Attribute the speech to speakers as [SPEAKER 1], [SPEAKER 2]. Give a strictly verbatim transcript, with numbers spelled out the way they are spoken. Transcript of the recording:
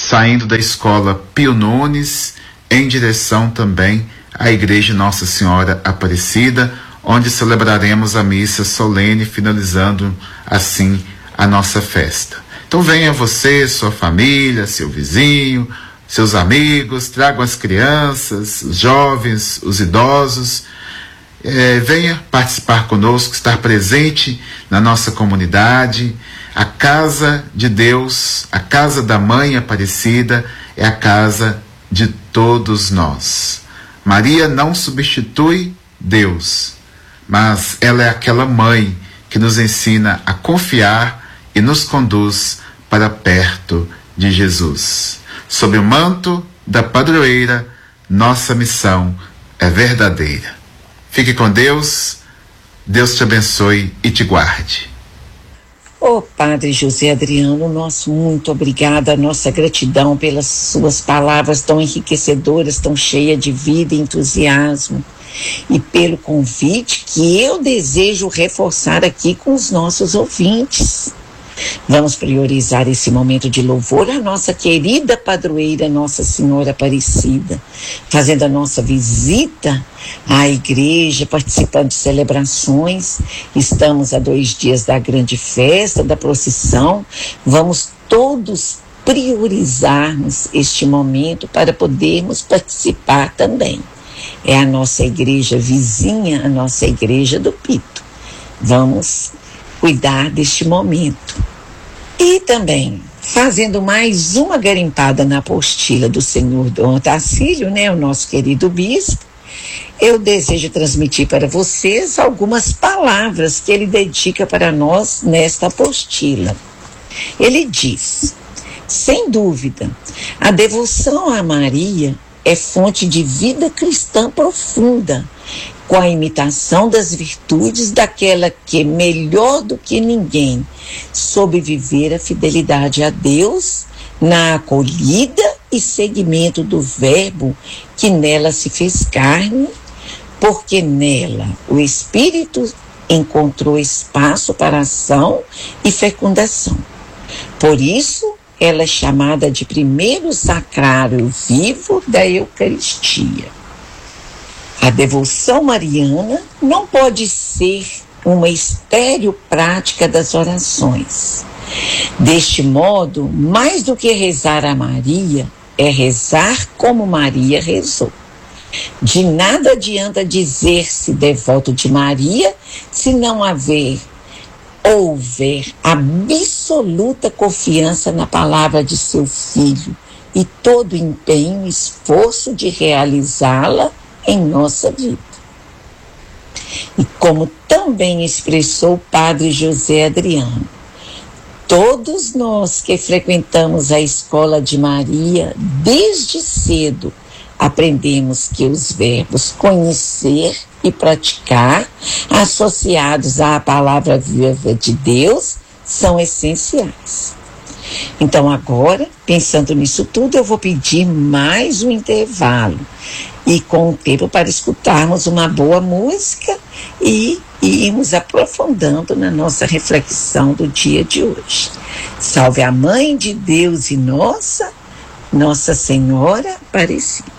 [SPEAKER 1] saindo da escola Pio Nunes, em direção também à Igreja Nossa Senhora Aparecida, onde celebraremos a missa solene, finalizando assim a nossa festa. Então venha você, sua família, seu vizinho, seus amigos, tragam as crianças, os jovens, os idosos, é, venha participar conosco, estar presente na nossa comunidade. A casa de Deus, a casa da Mãe Aparecida, é a casa de todos nós. Maria não substitui Deus, mas ela é aquela mãe que nos ensina a confiar e nos conduz para perto de Jesus. Sob o manto da padroeira, nossa missão é verdadeira. Fique com Deus, Deus te abençoe e te guarde.
[SPEAKER 2] Ô Padre José Adriano, nosso muito obrigada, nossa gratidão pelas suas palavras tão enriquecedoras, tão cheias de vida e entusiasmo, e pelo convite que eu desejo reforçar aqui com os nossos ouvintes. Vamos priorizar esse momento de louvor à nossa querida padroeira Nossa Senhora Aparecida, fazendo a nossa visita à igreja, participando de celebrações. Estamos a dois dias da grande festa, da procissão. Vamos todos priorizarmos este momento para podermos participar também. É a nossa igreja vizinha, a nossa igreja do Pito. Vamos cuidar deste momento. E também, fazendo mais uma garimpada na apostila do senhor Dom Otacílio, né, o nosso querido bispo, eu desejo transmitir para vocês algumas palavras que ele dedica para nós nesta apostila. Ele diz: sem dúvida, a devoção a Maria é fonte de vida cristã profunda, com a imitação das virtudes daquela que, melhor do que ninguém, soube viver a fidelidade a Deus na acolhida e seguimento do Verbo que nela se fez carne, porque nela o Espírito encontrou espaço para ação e fecundação. Por isso, ela é chamada de primeiro sacrário vivo da Eucaristia. A devoção mariana não pode ser uma estéril prática das orações. Deste modo, mais do que rezar a Maria, é rezar como Maria rezou. De nada adianta dizer-se devoto de Maria se não haver houver absoluta confiança na palavra de seu filho e todo empenho e esforço de realizá-la em nossa vida. E como também expressou o Padre José Adriano, todos nós que frequentamos a Escola de Maria, desde cedo, aprendemos que os verbos conhecer e praticar, associados à palavra viva de Deus, são essenciais. Então agora, pensando nisso tudo, eu vou pedir mais um intervalo e com o tempo para escutarmos uma boa música e irmos aprofundando na nossa reflexão do dia de hoje. Salve a Mãe de Deus e nossa, Nossa Senhora Aparecida.